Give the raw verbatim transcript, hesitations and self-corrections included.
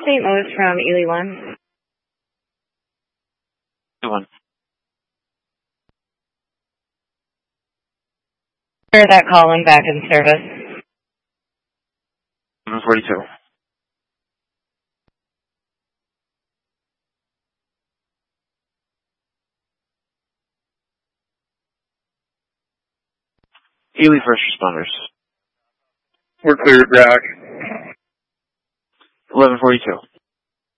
Saint Louis from Ely one. one. That calling back in service. eleven forty-two. Ely first responders. We're cleared, Rock. eleven forty-two.